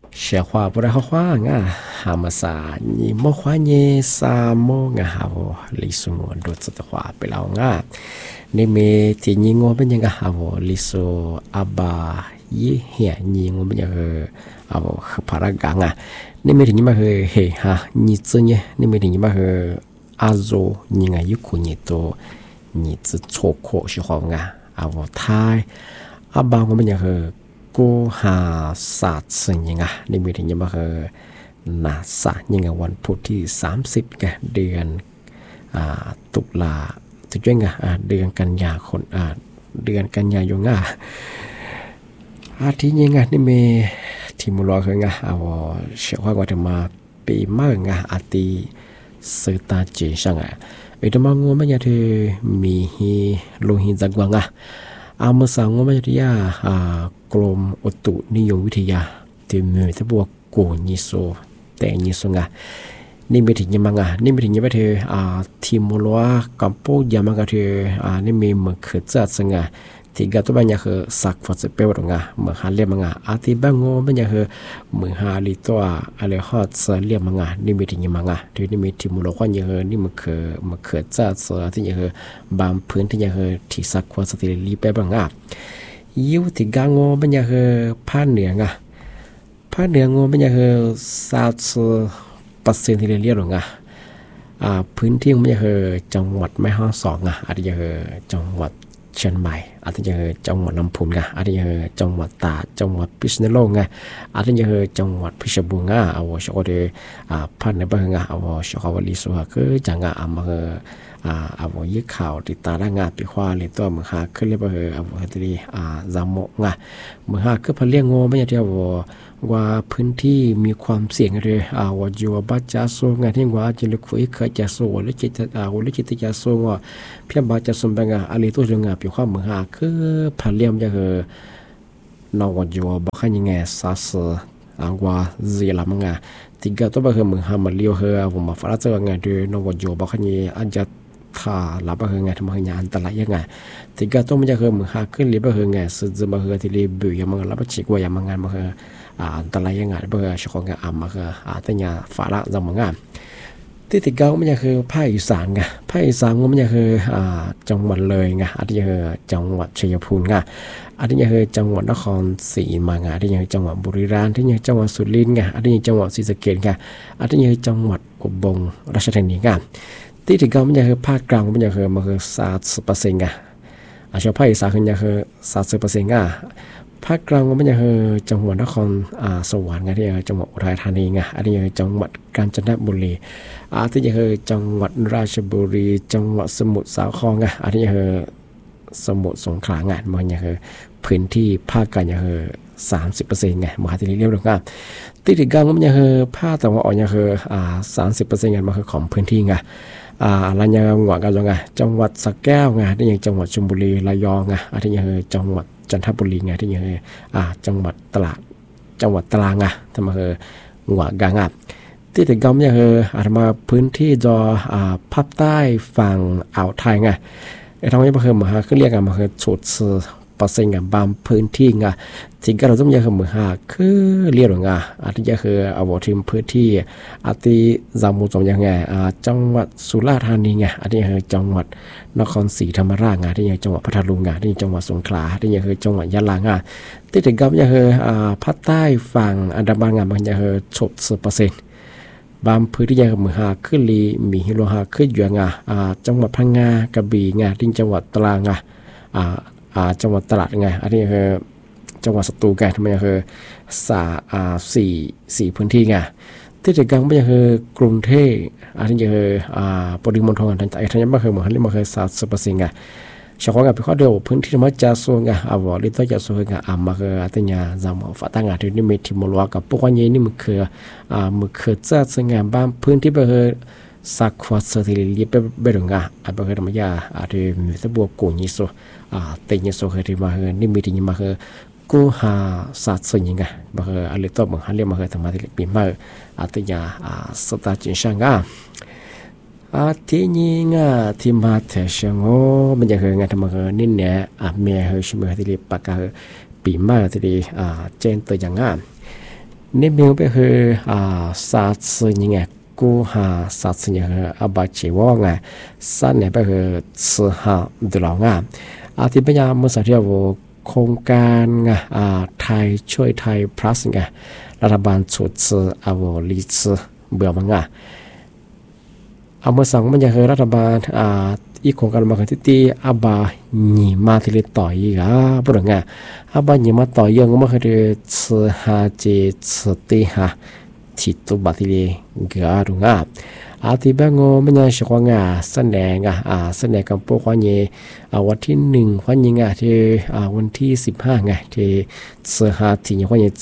เสียความบริหารว่างอ่ะหามาสานีโมควาเยสาโมงอ่ะฮาวลิสุงวนดูสุดขวาไปแล้วง่ะนี่มีที่ยิงงเป็นยังไงฮาวลิสุอาบายี่เหียยิงงเป็นยังไงฮาวพารากังอ่ะนี่มีถึงยังไงเฮฮะนี่จึงเนี่ยนี่มีถึงยังไงอาโซยิงไงยุคุนี่ตัวนี่จะโชคโคชิฮาวง่ะฮาวไทยอาบางเป็นยังไงกูหาศาสตร์สิ่งยังไงนี่มีถึงยังไงนาสายังไงวันพุธที่30กันเดือนตุลาถึงยังไงเดือนกันยาคนเดือนกันยายนอาทิตย์ยังไงนี่มีที่มุลอยคือไงเชื่อว่าจะมาปีมากไงอาทิตย์สื่อตาเจสังไงเดี๋ยวมางงไม่ยากที่มีฮีโลหิตจักวังเมื่อสังว่าไม่ได้ยากรมอุตุนิยมวิทยาที่มีทบวกกูนิโซแต่นิโซงะนี่ไม่ถึงยังมังนี่ไม่ถึงยังไม่ถึงทีมลัวกัมพูยามังกะเธอนี่มีเหมือนเกิดจัดสังะที่กัตัวบัญญัติคือสักฟัดเปรี้ยวตรงเหมือนหาเรียมังที่บางโง่บัญญัติคือเหมือนหาลิตัวอะไรฮอดเสเรียมังนี่ไม่ถึงยังมังที่นี่มีทีมลัวคนยังนี่มันเกิดจัดเสที่ยังบางพื้นที่ยังที่สักฟัดสติลีไปบางยิวที่กางโง่บัญญัติคือผ้าเหนือผ้าเหนือโง่บัญญัติคือ30%ที่เรียกหรอพื้นที่บัญญัติคือจังหวัดแม่ฮ่องสอนอาจจะคือจังหวัดเชียงใหม่อาจจะคือจังหวัดลำพูนอาจจะคือจังหวัดตากจังหวัดพิษณุโลกอาจจะคือจังหวัดเพชรบูรณ์เอาชอบเลยผ้าเหนือบ้างเอาชอบลิสุฮะคือจังมาเอายึดข่าวติดตาร่างปีควาเลยตัวมือหาขึ้นเรียบร้อยเอาที่จามกมือหาขึ้นพเลี้ยงโง่ไม่ใช่ที่ว่าพื้นที่มีความเสี่ยงเลยว่าอยู่บ้านจะสูงที่ว่าจะลึกฟื้นเคยจะสูงหรือจิตหรือจิตจะสูงว่าเพียงบ้านจะสูงเป็นอะไรตัวเรื่องปีความือหาคือพเลี้ยงจะคือนอกว่าอยู่บ้านยังไงซาสว่าเสียละมั้งที่ก็ตัวบ้านมือหามาเลี้ยวผมมาฟังแล้วไงดูนอกว่าอยู่บ้านยังอาจจะถ้าลับไงทำไมงานอันตรายยังไงที่ก็ต้องมันจะมือหาขึ้นหรือบ้างไงซึ่งมาที่รีบอยู่ยังมันรับชิกว่ายังมันงานมาอันตรายยังไงเบอร์ชของงานมาแต่เนี่ยฝาละจำมันงานที่เก้ามันจะคือภาคอีสานภาคอีสานมันจะคือจังหวัดเลยอันนี้คือจังหวัดชัยภูมิอันนี้คือจังหวัดนครศรีมาอันนี้คือจังหวัดบุรีรัมย์ที่นี่จังหวัดสุรินทร์อันนี้จังหวัดศรีสะเกษอันนี้คือจังหวัดอุบลราชธานีที่เก้ามันจะคือภาคกลางมันจะคือ30%ชาวภาคอีสานคือ30%ภาคกลางมันจะคือจังหวัดนครสวรรค์ที่จังหวัดอุทัยธานีอันนี้คือจังหวัดกาญจนบุรีที่คือจังหวัดราชบุรีจังหวัดสมุทรสาครอันนี้คือสมุทรสงขลามันจะคือพื้นที่ภาคกลางคือ30%มหาที่เรียบร้อยที่กลางมันจะคือภาคตะวันออกคือ30%มันคือของพื้นที่อะไรอย่างหวังกันจังหวัดสระแก้วที่ยังจังหวัดชลบุรีระยองที่ยังจังหวัดจันทบุรีที่ยังจังหวัดตราดทำมาคือหวังกันที่ถึงก็ยังอาจมาพื้นที่จอภาคใต้ฝั่งอ่าวไทยทำให้มาคือมาคือเรียกมาคือสุดบางพื้นที่ที่ก็เราต้องยังคือมือคือเรียกว่าอาจจะคือเอาบทิมพื้นที่อาทิจามุจงยังไงจังหวัดสุราษฎร์ธานีอาจจะคือจังหวัดนครศรีธรรมราชที่ยังจังหวัดพัทลุงที่จังหวัดสงขลาที่ยังคือจังหวัดยะลาที่ถึงก็ยังคือภาคใต้ฝั่งอันดามันมันจะคือ60%บางพื้นที่ยังมือขึ้นลีมีฮิโรฮาขึ้นอยู่จังหวัดพังงากระบี่ที่จังหวัดตรังจังหวัดตราดอันนี้คือจังหวัดสตูลทำไมคือสี่พื้นที่ที่ถึงกลางไม่ใช่คือกรุงเทพอันนี้คือปริมณฑลทั้งนี้ไม่เคยเหมือนไม่เคย30%ชาวบ้านเป็นข้อเดียวพื้นที่ธรรมชาติส่วนลิตรจะส่วนมาคือแต่เนี่ยจำฝาตั้งที่นี่มีที่มลวกับพวกนี้นี่มันคือจะส่วนบ้านพื้นที่เป็นสักวัดสถิติไปเรื่องเป็นธรรมชาติที่มีทบวกกูนิโซแต่เนี่ยโซคือที่มาคือนี่มีที่นี่มาคือกูหาสัตว์ส่วนยังไงมาคืออะไรตัวเหมือนฮันเรียมาคือธรรมะที่ปีมาแต่เนี่ยสตาร์จินช่างที่นี่ที่มาเทชงโอมันจะคือธรรมะคือนี่เนี่ยเมียคือชิมคือที่ปากคือปีมาที่เจนตัวอย่าง nên mình bây giờ sát sự như nghe cú sát sự như bà chỉ vào nghe sát này bây giờ sự được lòng thì bây giờ mình sẽ theo vào โครงการไทยช่วยไทย plus รัฐบาลชุดเอาลีเบื่อมั้งเอามาสั่งมันจะคือรัฐบาลอีกโครงการมาคือที่อาบาหนีมาที่เลยต่อยปุ่นอาบาหนีมาต่อยยังมาคือหาเจตีที่ตัวบัตรที่เลยรู้ที่บ้านมันยังช่วงแสดงแสดงกับพวกวันนี้วันที่1วันนี้ที่วันที่15ที่ที่วันนี้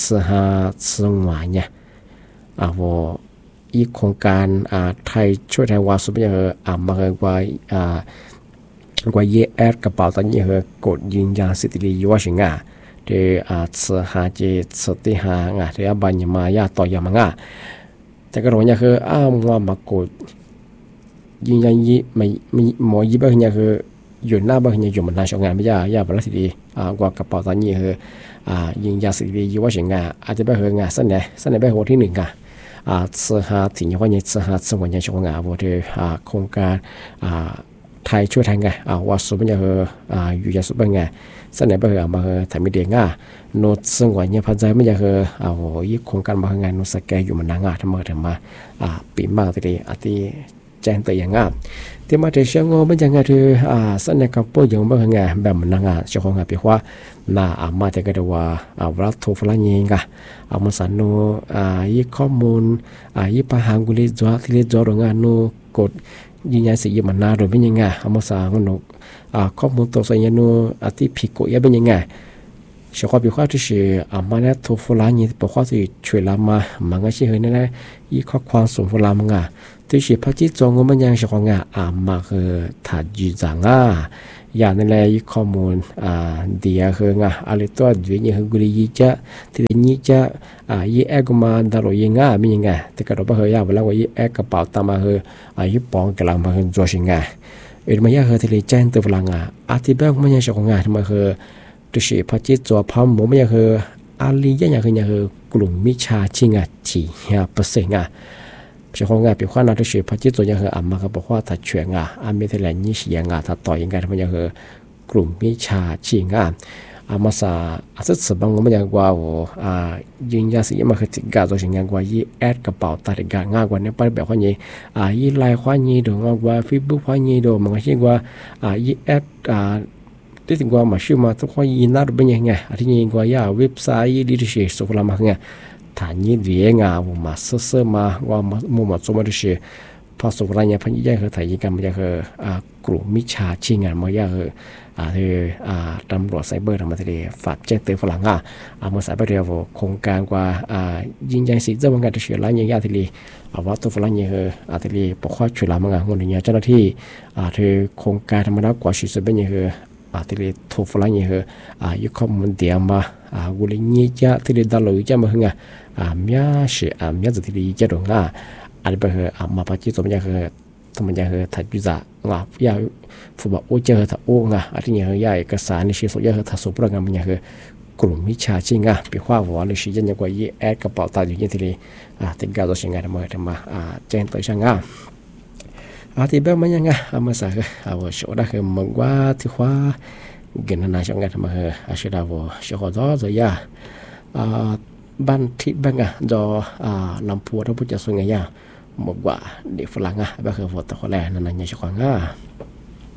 15ว่าอีกโครงการไทยช่วยไทยวาสุบยังมาเกว่าเยแอดกระเป๋าตันยังกดยืนยันสิทธิอยู่ว่าสิที่เจที่ที่อาบานยังมายาต่อยมังแต่ก็รู้เนี่ยคือว่ามากดยิงยันยี่ไม่หมอยี่บ้างเนี่ยคืออยู่หน้าบ้างเนี่ยอยู่มันนานช่วงงานไม่ยากบริสุทธิ์กว่ากระเป๋าตอนนี้คือยิงยาสิริยี่ว่าเฉียงอาจจะไปเหงสั้นไหนไปหัวที่1ถึงอย่างว่าเนี่ยสมัยเนี่ยช่วงว่าที่โครงการไทยช่วยไทยว่าสุดเนี่ยอยู่ยาสุดบ้างสั้นไหนไปมาทำไม่ดีโน้ตซึ่งวันนี้พันใจไม่อยากยี่โครงการมาโน้ตสแกอยู่มันนานทำมาปีมากทีที่แจ้งตัวอย่างที่มาถึงเชียงไม่ยังที่สัญญากับผู้ยังไม่เงแบบมันนานเจ้าของเปียกว่ามาแต่ก็ได้ว่ารัฐทุฟลายิงมาสานโนยี่ข้อมูลยี่ปะหางกุลิจวที่เลี้ยจวรงานโนกดยิงยาสีมันนาโดยเป็นยังไงมาสานโนข้อมูลตัวสัญญาโนที่ผิดกฎยังเป็นยังไง小花比话就是嘛呢，托付拉你不话是吹拉嘛，嘛个是和呢一块宽松付拉嘛就是拍起做我们样小花嘛和他局长อย่างนั้นเลยข้อมูลเดียคืออะไรตัวด้วยเนี่ยคือกุลีจะที่นี่จะยี่เอกมาดารุยังมียังไงแต่ก็เราไปเฮียเวลาว่ายี่เอกกระเป๋าตามมาคือยี่ปองกำลังมาคือ做สิ่งมันยังคือที่แจ้งตัวพลังที่แบบมันยังชอบทำมาคือ就是拍起做跑冇乜嘢去阿里一樣去คือกลุ่มมิจฉาชีพที่不行譬如比如話那就是拍起做樣去嘛個บอกว่าถ้าช่วยไม่ได้แล้วนี่เสียถ้าต่อยังไงทำไมยังคือกลุ่มมิจฉาชีพมาซาสุดบาง我們ยังว่ายิงยาสีมาคือติดการ做สิ่งว่ายี่แอดกระเป๋าตัดการกว่าเนี่ยไปแบบว่านี่ยี่ไลน์ว่านี่ดูว่าเฟซบุ๊กว่านี่ดูมันก็ใช่ว่ายี่แอดที่ถึงว่ามาชื่อมาทุกคนยินน่าเป็นยังไงที่ยิงว่าเว็บไซต์ดีที่สุดสุดละมาไงฐานยินดีว่ามาเสื่อมาว่ามาสมัยที่สุดพอสุดละเนี่ยพันยี่คือถ่ายยิงกันมันจะคือกลุ่มมิจฉาชีพมันจะคือตำรวจไซเบอร์ทำมาที่ฝากแจ้งเตือนฝรั่งเมื่อสายไปเรียกว่าโครงการว่ายิงยันสีเจ้ามันการที่สุดละเนี่ยที่ว่าตัวฝรั่งเนี่ยคือที่ปกครองช่วยละมันคนเนี่ยเจ้าหน้าที่ที่โครงการธรรมดากว่าสุดเป็นเนี่ยคือที่เรียกทุฟลายเนี่ยยุคข้อมูลเดียมากุลินี่จะที่เรียกดาลุยจะมาหึงมีมีจะที่เรียกจะดงอะไรไปมาปัจจุบันจะคือทำไมจะคือถัดยุจ่ายาฟุตบอลโอเจอถัดโอะไรเนี่ยยาเอกสารในชีวิตจะคือถัดสุปรางมันจะคือกลุ่มมิจฉาชีพปีว่าว่าในชีวิตยังกว่ายี่แอดกระเป๋าตัดอยู่ที่เรียกติดการตัวสิ่งอะไรมาแจ้งตัวช่างที่แบบมันยังมาสักว่าชดาคือมันว่าที่ว่ากินนาช่างกันมาชดาว่าชดาจะยาบ้านที่บ้านจอลำพูถ้าพูดจะสวยงามมากกว่าเด็กฝรั่งแบบคือว่าตัวแรกนั่นยังชดา